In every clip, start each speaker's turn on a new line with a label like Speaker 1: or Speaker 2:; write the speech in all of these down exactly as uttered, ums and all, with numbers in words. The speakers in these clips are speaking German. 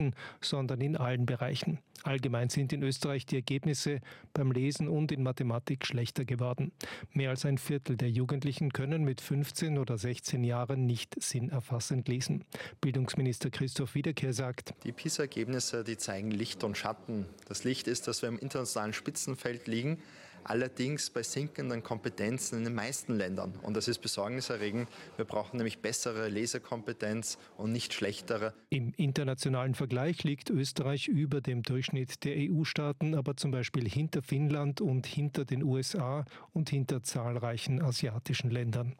Speaker 1: sondern in allen Bereichen. Allgemein sind in Österreich die Ergebnisse beim Lesen und in Mathematik schlechter geworden. Mehr als ein Viertel der Jugendlichen können mit fünfzehn oder sechzehn Jahren nicht sinnerfassend lesen. Bildungsminister Christoph Wiederkehr sagt:
Speaker 2: Die PISA-Ergebnisse, die zeigen Licht und Schatten. Das Licht ist, dass wir im internationalen Spitzenfeld liegen, allerdings bei sinkenden Kompetenzen in den meisten Ländern. Und das ist besorgniserregend. Wir brauchen nämlich bessere Lesekompetenz und nicht schlechtere.
Speaker 1: Im internationalen Vergleich liegt Österreich über dem Durchschnitt der E U-Staaten, aber zum Beispiel hinter Finnland und hinter den U S A und hinter zahlreichen asiatischen Ländern.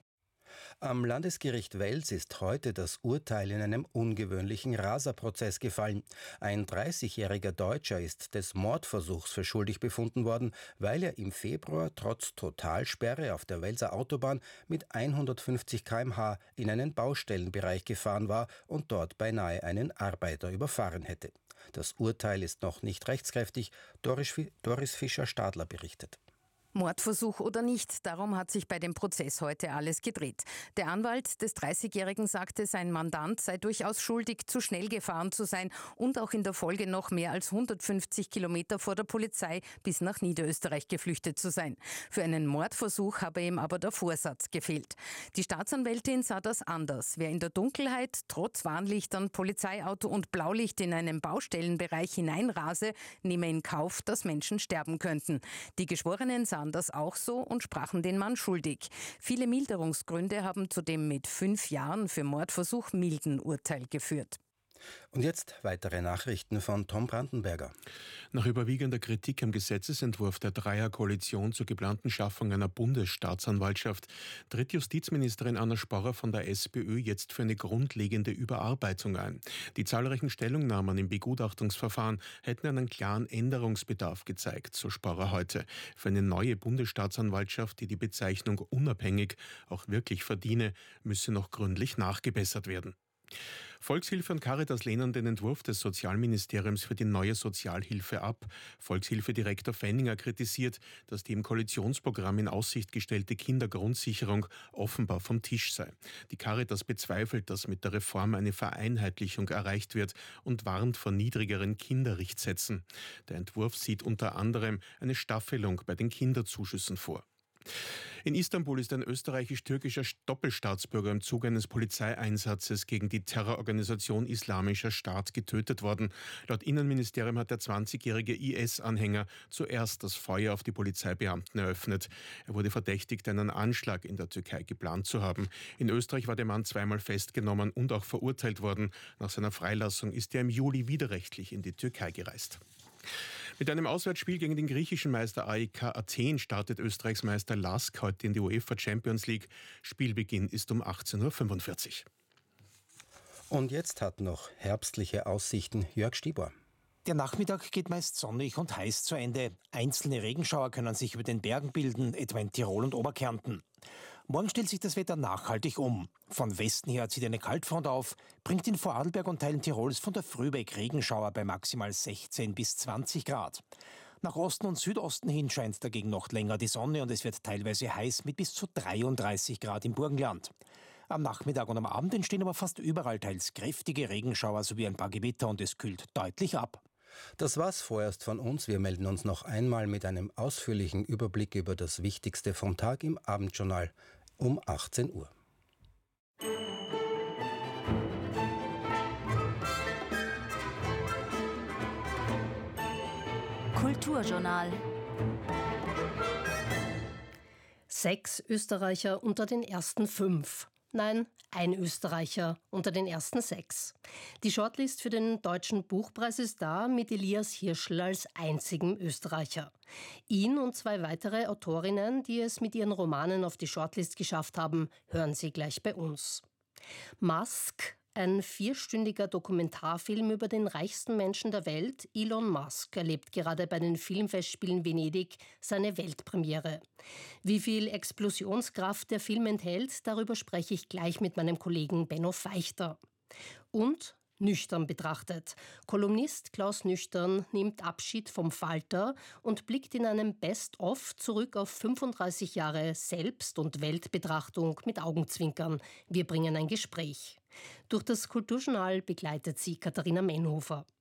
Speaker 3: Am Landesgericht Wels ist heute das Urteil in einem ungewöhnlichen Raserprozess gefallen. Ein dreißigjähriger Deutscher ist des Mordversuchs für schuldig befunden worden, weil er im Februar trotz Totalsperre auf der Welser Autobahn mit hundertfünfzig Kilometer pro Stunde in einen Baustellenbereich gefahren war und dort beinahe einen Arbeiter überfahren hätte. Das Urteil ist noch nicht rechtskräftig. Doris Fischer-Stadler berichtet.
Speaker 4: Mordversuch oder nicht, darum hat sich bei dem Prozess heute alles gedreht. Der Anwalt des dreißigjährigen sagte, sein Mandant sei durchaus schuldig, zu schnell gefahren zu sein und auch in der Folge noch mehr als hundertfünfzig Kilometer vor der Polizei bis nach Niederösterreich geflüchtet zu sein. Für einen Mordversuch habe ihm aber der Vorsatz gefehlt. Die Staatsanwältin sah das anders. Wer in der Dunkelheit, trotz Warnlichtern, Polizeiauto und Blaulicht in einen Baustellenbereich hineinrase, nehme in Kauf, dass Menschen sterben könnten. Die Geschworenen sahen das auch so und sprachen den Mann schuldig. Viele Milderungsgründe haben zu dem mit fünf Jahren für Mordversuch milden Urteil geführt.
Speaker 3: Und jetzt weitere Nachrichten von Tom Brandenberger.
Speaker 5: Nach überwiegender Kritik am Gesetzesentwurf der Dreierkoalition zur geplanten Schaffung einer Bundesstaatsanwaltschaft tritt Justizministerin Anna Sporrer von der SPÖ jetzt für eine grundlegende Überarbeitung ein. Die zahlreichen Stellungnahmen im Begutachtungsverfahren hätten einen klaren Änderungsbedarf gezeigt, so Sporrer heute. Für eine neue Bundesstaatsanwaltschaft, die die Bezeichnung unabhängig auch wirklich verdiene, müsse noch gründlich nachgebessert werden. Volkshilfe und Caritas lehnen den Entwurf des Sozialministeriums für die neue Sozialhilfe ab. Volkshilfe-Direktor Fenninger kritisiert, dass die im Koalitionsprogramm in Aussicht gestellte Kindergrundsicherung offenbar vom Tisch sei. Die Caritas bezweifelt, dass mit der Reform eine Vereinheitlichung erreicht wird und warnt vor niedrigeren Kinderrichtsätzen. Der Entwurf sieht unter anderem eine Staffelung bei den Kinderzuschüssen vor. In Istanbul ist ein österreichisch-türkischer Doppelstaatsbürger im Zuge eines Polizeieinsatzes gegen die Terrororganisation Islamischer Staat getötet worden. Laut Innenministerium hat der zwanzigjährige I S-Anhänger zuerst das Feuer auf die Polizeibeamten eröffnet. Er wurde verdächtigt, einen Anschlag in der Türkei geplant zu haben. In Österreich war der Mann zweimal festgenommen und auch verurteilt worden. Nach seiner Freilassung ist er im Juli widerrechtlich in die Türkei gereist. Mit einem Auswärtsspiel gegen den griechischen Meister A E K Athen startet Österreichs Meister Lask heute in die UEFA Champions League. Spielbeginn ist um achtzehn Uhr fünfundvierzig.
Speaker 3: Und jetzt hat noch herbstliche Aussichten Jörg Stieber.
Speaker 6: Der Nachmittag geht meist sonnig und heiß zu Ende. Einzelne Regenschauer können sich über den Bergen bilden, etwa in Tirol und Oberkärnten. Morgen stellt sich das Wetter nachhaltig um. Von Westen her zieht eine Kaltfront auf, bringt in Vorarlberg und Teilen Tirols von der Früh weg Regenschauer bei maximal sechzehn bis zwanzig Grad. Nach Osten und Südosten hin scheint dagegen noch länger die Sonne und es wird teilweise heiß mit bis zu dreiunddreißig Grad im Burgenland. Am Nachmittag und am Abend entstehen aber fast überall teils kräftige Regenschauer sowie ein paar Gewitter und es kühlt deutlich ab.
Speaker 3: Das war's vorerst von uns. Wir melden uns noch einmal mit einem ausführlichen Überblick über das Wichtigste vom Tag im Abendjournal um achtzehn Uhr.
Speaker 7: Kulturjournal. Sechs Österreicher unter den ersten fünf. Nein, ein Österreicher unter den ersten sechs. Die Shortlist für den Deutschen Buchpreis ist da, mit Elias Hirschl als einzigem Österreicher. Ihn und zwei weitere Autorinnen, die es mit ihren Romanen auf die Shortlist geschafft haben, hören Sie gleich bei uns. Musk, ein vierstündiger Dokumentarfilm über den reichsten Menschen der Welt, Elon Musk, erlebt gerade bei den Filmfestspielen Venedig seine Weltpremiere. Wie viel Explosionskraft der Film enthält, darüber spreche ich gleich mit meinem Kollegen Benno Feichter. Und nüchtern betrachtet. Kolumnist Klaus Nüchtern nimmt Abschied vom Falter und blickt in einem Best-of zurück auf fünfunddreißig Jahre Selbst- und Weltbetrachtung mit Augenzwinkern. Wir bringen ein Gespräch. Durch das Kulturjournal begleitet sie Katharina Menhofer.